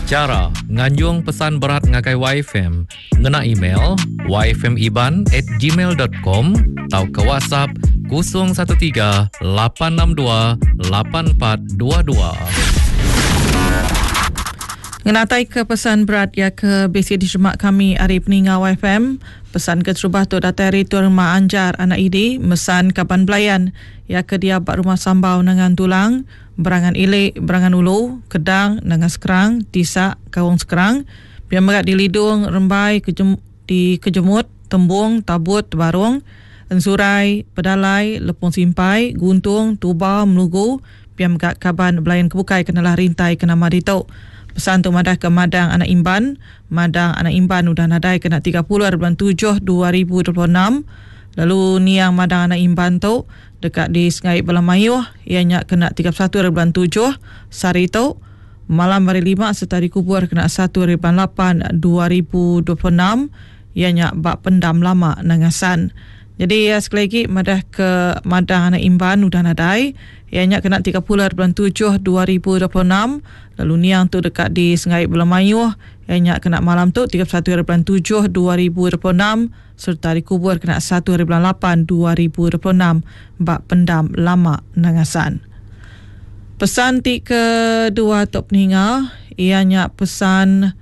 Cara nganjung pesan berat ngagai YFM, ngena email yfmiban@gmail.com atau ke WhatsApp 013-862-8422. Ngenatai ke pesan berat ya ke besi di semak kami hari peninggal YFM. Pesan ke terubah tu datari tu rumah anjar anak idi mesan kapan belayan ya ke dia bak rumah sambau dengan tulang berangan ilik berangan ulu kedang dengan sekerang tisak kawung sekerang biar merat di lidung rembai di kejemut tembung tabut barung ensurai pedalai lepung simpai guntung tuba melugu biar merat kaban belayan kebukai kenalah rintai kena madito. Pesan tu madah ke Madang Anak Imban. Madang Anak Imban udah nadai kena 30 bulan 7 2026. Lalu ni yang Madang Anak Imban tu dekat di Sungai Belamayuh ianya kena 31 bulan 7 sari tu malam hari 5 serta dikubur kena 1 bulan 8 2026 ianya bak pendam lama nangasan. Jadi sekali lagi madah ke Madang Anak Imban udah nadai ianya kena 30 bulan 7 2026. Lalu niang tu dekat di Sungai Belamayuh ianya kena malam tu 31 bulan 7 2026 serta dikubur kena 1 bulan 8 2026 bak pendam lama nangasan. Pesan ti kedua tok peninggal ianya pesan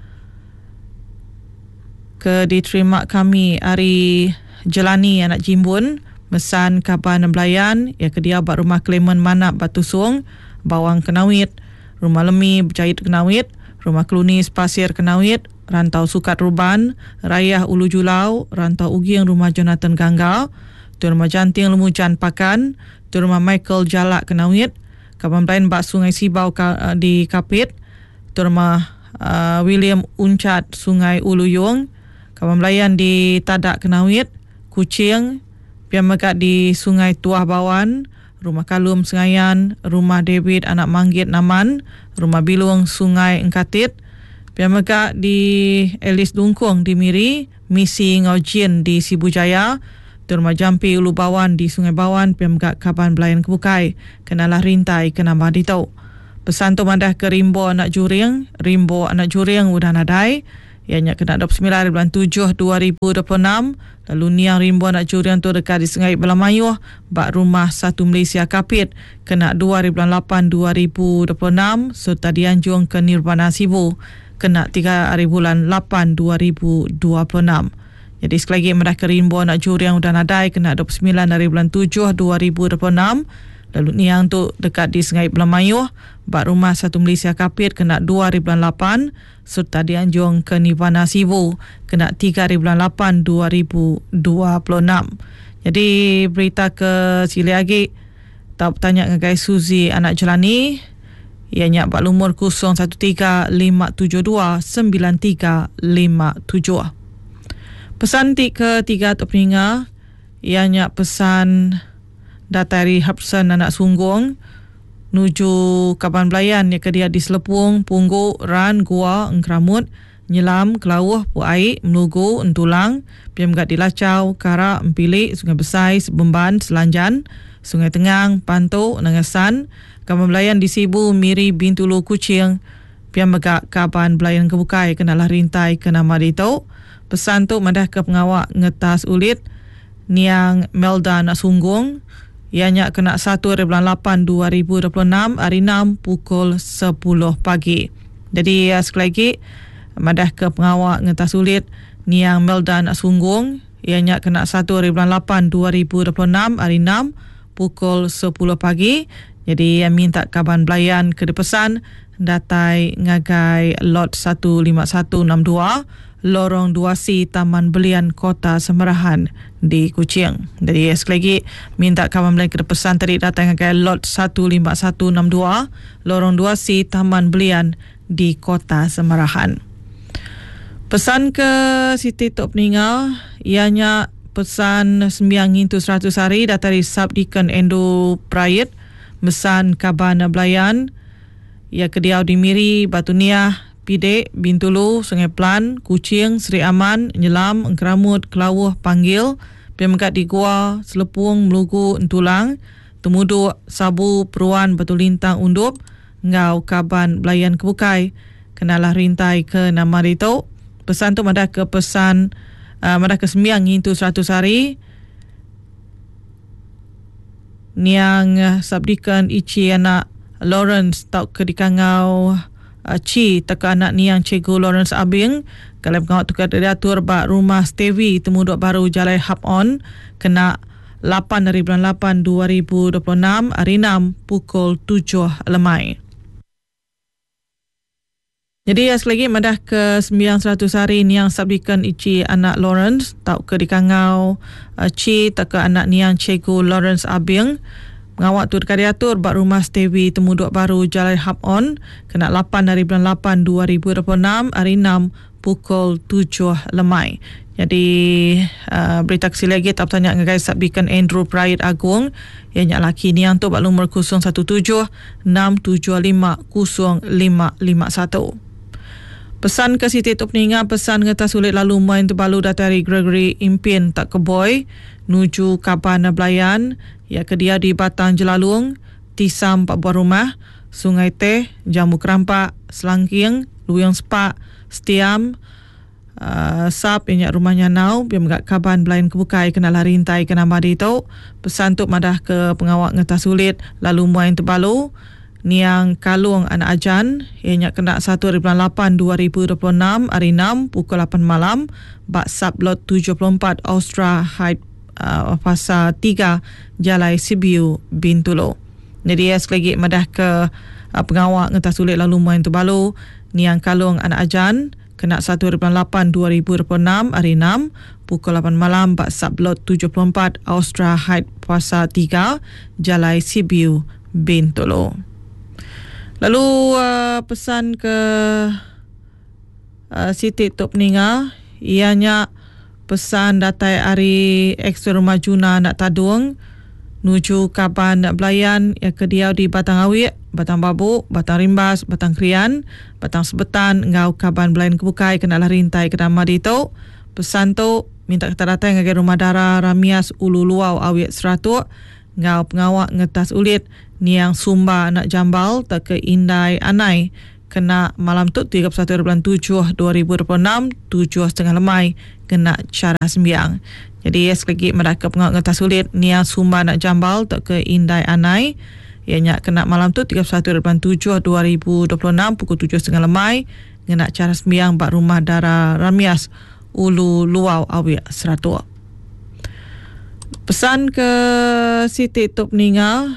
ke diterima kami hari Jelani anak Jimbun mesan kaban belayan ya ke dia bak rumah Klemen Manap Batusung Bawang Kenawit Rumah Lemi Berjahit Kenawit Rumah Klunis Pasir Kenawit Rantau Sukat Ruban Rayah Ulu Julau Rantau Uging Rumah Jonathan Ganggal Tu Rumah Janting Lemujan Pakan Tu Rumah Michael Jalak Kenawit kaban belayan bak Sungai Sibau di Kapit Tu Rumah William Uncat Sungai Uluyung kaban belayan di Tadak Kenawit Kucing, pian megat di Sungai Tuah Bawan, Rumah Kalum Sengayan, Rumah David Anak Manggit Naman, Rumah Bilung Sungai Engkatit, pian megat di Elis Dungkung di Miri, Misi Ngojin di Sibujaya, Rumah Jampi Ulu Bawan di Sungai Bawan, pian megat Kaban Belayan Kebukai, kenalah rintai kena maditau. Pesan tu mandah ke Rimbo Anak Juring udah nadai. Ianya kena 29 bulan 7 2026. Lalu niang Rimbo Anak Jurian tu dekat di Sungai Belamayuh bak rumah satu Malaysia Kapit kena 2 bulan 8 2026 serta dianjung ke Nirvana Sibu kena 3 bulan 8 2026. Jadi sekali lagi merah ke Rimbo Anak Jurian udah nadai kena 29 bulan 7 2026. Lalu niang tu dekat di Sungai Belamayuh bak rumah satu Malaysia Kapit kena 2 bulan 8 serta dianjung ke Nirvana Sibu kena 3 bulan 8 2026. Jadi berita ke sili lagi tak bertanya dengan guys Suzy Anak Jelani ianya bak lumur 0113539357. Pesan ti ketiga tu peninga ianya pesan datari Hapsan Anak Sunggung nuju Kaban Belayan ya ke dia di Selepung, Pungguk, Ran, Gua, Engkramut, Nyelam, Kelawuh, Puai, Melugu, Entulang, Piamgat di Lacau, Karak, Empilik, Sungai Besai, Sebemban, Selanjan, Sungai Tengang, Panto, Nangasan, Kaban Belayan di Sibu, Miri, Bintulu, Kucing, Piamgat Kaban Belayan Kebukai, kenalah rintai kena madito. Pesan tu madah ke pengawak ngetas ulit, Niang Melda Anak Sunggung, ianya kena 1 bulan 8 2026 hari 6 pukul 10 pagi. Jadi sekali lagi madah ke pengawak ngetas sulit Niang Melda Anak Sunggung ianya kena 1 bulan 8 2026 hari 6 pukul 10 pagi. Jadi minta kaban belayan ke depesan datai ngagai lot 15162 Lorong 2C Taman Belian Kota Semerahan di Kuching. Jadi sekali lagi minta kawan belian ke pesan tadi datang ke lot 15162 Lorong 2C Taman Belian di Kota Semerahan. Pesan ke Siti Tok Peninggal ianya pesan sembiang intu 100 hari datari Sabdikan Endo Prayit mesan kaban belayan ia kediau di Miri, Batu Niah, Pidek, Bintulu, Sungai Pelan, Kuching, Seri Aman, Nyelam, Engkeramut, Kelawuh, Panggil, Piamgat di Gua, Selepung, Melugu, Entulang, Temudu, Sabu, Peruan, Batu Lintang, Undup, Ngau, Kaban, Belayan Kebukai, kenalah rintai ke nama itu. Pesan tu madah ke pesan madah ke sembiang itu 100 hari. Niang sabdikan ichi anak Lawrence tau ke dikangau Ci teka anak ni yang Cikgu Lawrence Abing kalau pengawat tukar diatur bak rumah Stevi temu duk baru Jalai Hub On kena 8 dari bulan 8 2026 hari 6 pukul 7 lemai. Jadi sekali lagi madah ke 900 hari ni yang sabdikan ichi anak Lawrence tau ke dikangau Ci teka anak ni yang Cikgu Lawrence Abing pengawat tu dekat diatur bak rumah Stevi temu duk baru Jalai Hub On kena 8 dari bulan 8 2026 hari 6 pukul 7 lemai. Jadi berita kesili lagi tak bertanya dengan guys sabdikan Andrew Pride Agung yang laki ni yang tu bak nombor 017 675 0551. Pesan ke Siti Tok Peninga, pesan ngeta sulit lalu main terbalu datari Gregory Impin tak keboy nuju Kaban Belayan ya ke dia di Batang Jelalung, Tisam Pak Buah Rumah, Sungai Teh, Jambu Kerampak, Selangking, Luyang Sepak, Setiam, Sap yang rumahnya Nau, biar megak Kaban Belayan kebukai kena rintai kena madi tu. Pesan tu madah ke pengawak ngeta sulit lalu main terbalu. Niang Kalung anak Ajan ianya kena 1/8 2026 hari 6 pukul 8 malam bak Sablot 74 Austra Height Fasa 3 Jalai Sibiu Bintulu. Jadi sekali lagi madah ke pengawak ngeta sulit lalu main terbalu Niang Kalung anak Ajan kena 1/8 2026 hari 6 pukul 8 malam bak Sablot 74 Austra Height Fasa 3 Jalai Sibiu Bintulu. Lalu pesan ke Siti Tok Peninga ianya pesan datai hari ekstra rumah Juna nak Tadung nuju Kaban Belayan ya ke dia di Batang Awik, Batang Babuk, Batang Rimbas, Batang Krian, Batang Sebetan ngau Kaban Belayan kebukai kenalah rintai ke nama itu. Pesan tu minta kita datang ke rumah darah Ramias Ulu Luau Awik Seratuk ngau pengawak ngetas ulit Niang Sumba anak Jambal tak ke Indai Anai kena malam tu 31/7 2026 7.30 lemai kena cara sembiang. Jadi sekali lagi mereka pengawak ngetas ulit Niang Sumba anak Jambal tak ke Indai Anai ianya kena malam tu 31/7 2026 pukul 7.30 lemai kena cara sembiang bak rumah darah Ramias Ulu Luau Awik Seratuk. Pesan ke Siti Tok Peninga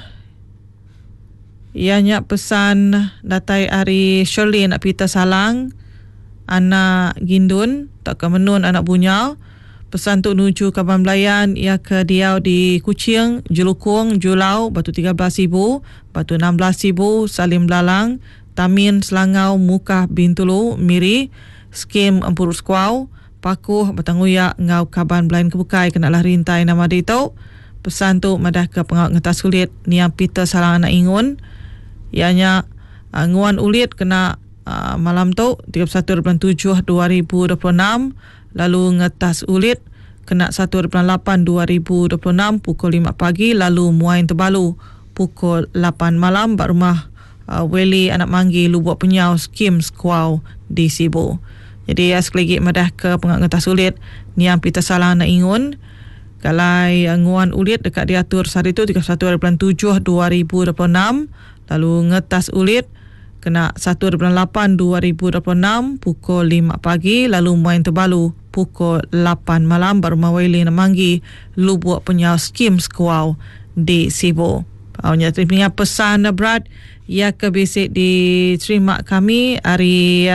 ianya pesan datai hari Shirley anak Peter Salang anak Gindun tak ke Menun anak Bunyal. Pesan tu nuju Kaban Belayan ia ke Diau di Kuching, Jelukung, Julau, Batu 13,000, Batu 16,000, Salim Belalang, Tamin, Selangau, Mukah, Bintulu, Miri, Skim Empurut Squaw, Pakuh, Batang Uyak, Ngau Kaban Belayan kebukai kenalah rintai nama dia tu. Pesan tu madah ke pengawak ngetas sulit Niang Peter Salang anak Ingun ianya nguan ulit kena malam tu 31/7 2026 lalu ngetas ulit kena 1/8 2026 pukul 5 pagi lalu muain terbalu pukul 8 malam bak rumah Weli anak Manggi Lubuk Penyau Skim Squaw di Sibu. Jadi sekali lagi madah ke pengawak ngetas ulit Niang Peter Salang anak Ingun kalai nguan ulit dekat diatur sehari tu 31/7 2026 lalu ngetas ulit kena 1/8 2026 pukul 5 pagi lalu main terbalu pukul 8 malam baru Mawili Namanggi Lubuk Penyau Skim Squaw di Sibu. Awalnya terima pesan berat ia ke basic diterima kami hari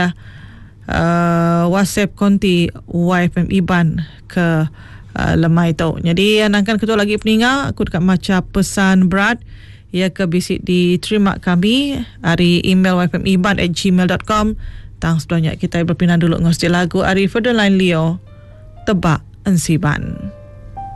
WhatsApp konti YFM Iban ke lemai tu. Jadi nangkan ketua lagi peninga aku dekat macam pesan berat ia ke bisik diterima kami hari email yfmiban@gmail.com. Tang sebenarnya kita berpindah dulu ngostik lagu Ari Ferdinand Leo Tebak Ensiban.